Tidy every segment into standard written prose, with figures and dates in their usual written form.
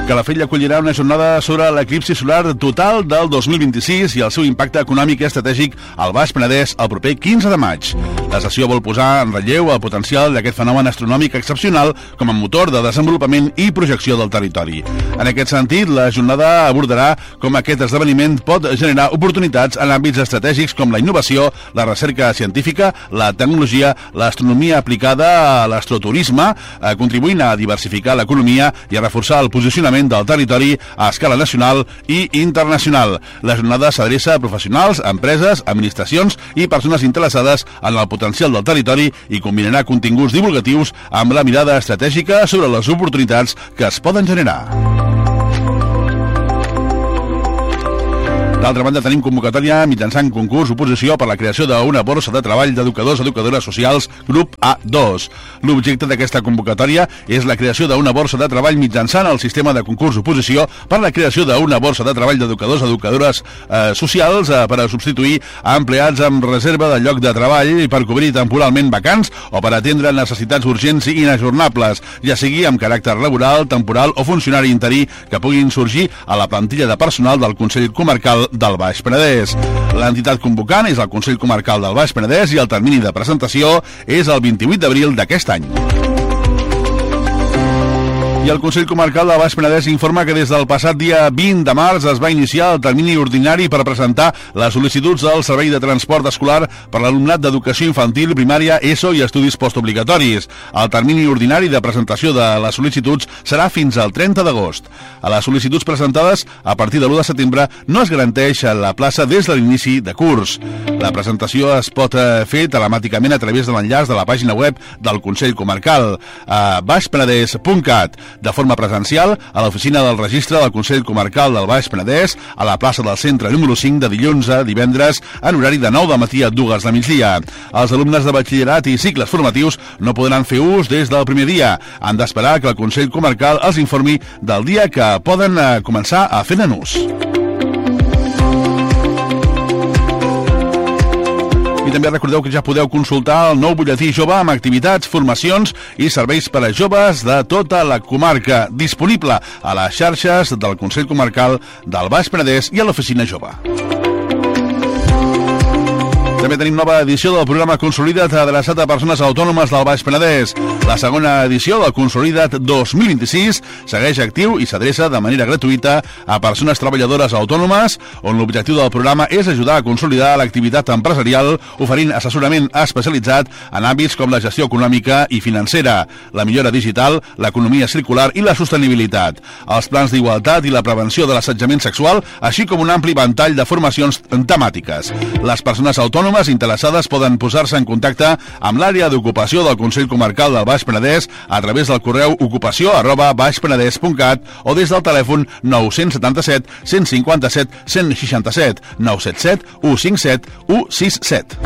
Calafell acollirà una jornada sobre l'eclipsi solar total del 2026 i el seu impacte econòmic i estratègic al Baix Penedès el proper 15 de maig. La sessió vol posar en relleu el potencial d'aquest fenomen astronòmic excepcional com a motor de desenvolupament i projecció del territori. En aquest sentit, la jornada abordarà com aquest esdeveniment pot generar oportunitats en àmbits estratègics com la innovació, la recerca científica, la tecnologia, l'astronomia aplicada a l'astroturisme, contribuint a diversificar l'economia i a reforçar el posicionament del territori a escala nacional i internacional. La jornada s'adreça a professionals, empreses, administracions i persones interessades en el potencial del territori i combinarà continguts divulgatius amb la mirada estratègica sobre les oportunitats que es poden generar. D'altra banda, tenim convocatòria mitjançant concurs oposició per la creació d'una borsa de treball d'educadors i educadores socials grup A2. L'objecte d'aquesta convocatòria és la creació d'una borsa de treball mitjançant el sistema de concurs oposició per la creació d'una borsa de treball d'educadors i educadores socials per a substituir a empleats amb reserva de lloc de treball i per cobrir temporalment vacants o per atendre necessitats urgents i inajornables, ja sigui amb caràcter laboral, temporal o funcionari interí que puguin sorgir a la plantilla de personal del Consell Comarcal del Baix Penedès. L'entitat convocant és el Consell Comarcal del Baix Penedès i el termini de presentació és el 28 d'abril d'aquest any. I el Consell Comarcal del Baix Penedès informa que des del passat dia 20 de març es va iniciar el termini ordinari per presentar les sol·licituds del Servei de Transport Escolar per l'alumnat d'Educació Infantil, Primària, ESO i Estudis Postobligatoris. El termini ordinari de presentació de les sol·licituds serà fins al 30 d'agost. A les sol·licituds presentades a partir de l'1 de setembre no es garanteix la plaça des de l'inici de curs. La presentació es pot fer telemàticament a través de l'enllaç de la pàgina web del Consell Comarcal a baixpenedès.cat. De forma presencial, a l'oficina del registre del Consell Comarcal del Baix Penedès, a la plaça del centre número 5 de dilluns a divendres, en horari de 9 del matí a 2 de migdia. Els alumnes de batxillerat i cicles formatius no podran fer ús des del primer dia. Han d'esperar que el Consell Comarcal els informi del dia que poden començar a fer-ne ús. I també recordeu que ja podeu consultar el nou butlletí jove amb activitats, formacions i serveis per a joves de tota la comarca, disponible a les xarxes del Consell Comarcal del Baix Penedès i a l'Oficina Jove. També tenim nova edició del programa Consolida't adreçat a persones autònomes del Baix Penedès. La segona edició del Consolida't 2026 segueix actiu i s'adreça de manera gratuïta a persones treballadores autònomes, on l'objectiu del programa és ajudar a consolidar l'activitat empresarial, oferint assessorament especialitzat en àmbits com la gestió econòmica i financera, la millora digital, l'economia circular i la sostenibilitat, els plans d'igualtat i la prevenció de l'assetjament sexual, així com un ampli ventall de formacions temàtiques. Les persones autònomes interessades poden posar-se en contacte amb l'àrea d'ocupació del Consell Comarcal del Baix Penedès a través del correu ocupació@baixpenedès.cat o des del telèfon 977 157 167 977 157 167.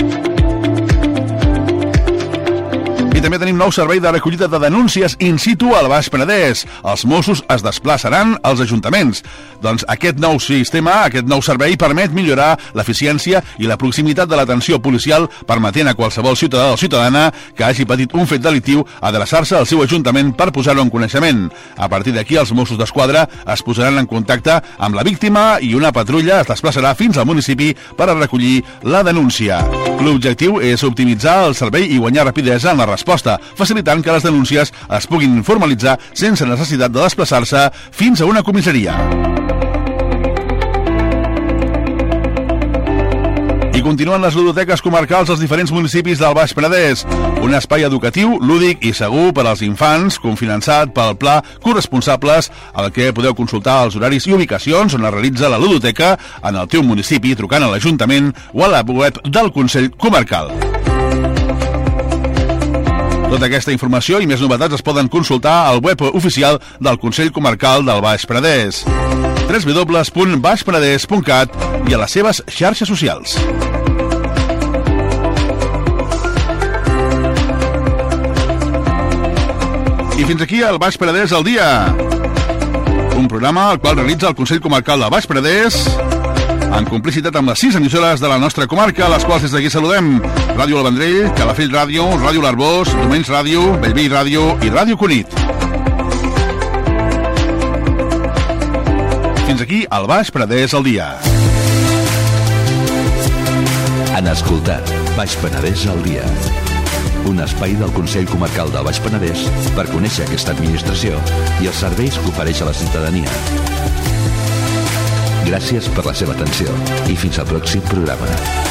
I també tenim nou servei de recollida de denúncies in situ al Baix Penedès. Els Mossos es desplaçaran als ajuntaments. Doncs aquest nou sistema, aquest nou servei, permet millorar l'eficiència i la proximitat de l'atenció policial, permetent a qualsevol ciutadà o ciutadana que hagi patit un fet delictiu adreçar-se al seu ajuntament per posar-ho en coneixement. A partir d'aquí, els Mossos d'Esquadra es posaran en contacte amb la víctima i una patrulla es desplaçarà fins al municipi per a recollir la denúncia. L'objectiu és optimitzar el servei i guanyar rapidesa en la resposta, facilitant que les denúncies es puguin formalitzar sense necessitat de desplaçar-se fins a una comissaria. I continuen les ludoteques comarcals als diferents municipis del Baix Penedès. Un espai educatiu, lúdic i segur per als infants, cofinançat pel Pla Corresponsables, al que podeu consultar els horaris i ubicacions on es realitza la ludoteca en el teu municipi, trucant a l'Ajuntament o a la web del Consell Comarcal. Tota aquesta informació i més novetats es poden consultar al web oficial del Consell Comarcal del Baix Penedès, www.baixpenedès.cat i a les seves xarxes socials. I fins aquí el Baix Penedès al dia. Un programa al qual realitza el Consell Comarcal del Baix Penedès en complicitat amb les 6 emissores de la nostra comarca, les quals des d'aquí saludem: Ràdio El Vendrell, Calafell Ràdio, Ràdio l'Arbós, Domenys Ràdio, Bellvei Ràdio i Ràdio Cunit. Fins aquí el Baix Penedès al dia. Han escoltat Baix Penedès al dia, un espai del Consell Comarcal del Baix Penedès per conèixer aquesta administració i els serveis que ofereix a la ciutadania. Gràcies per la seva atenció i fins al pròxim programa.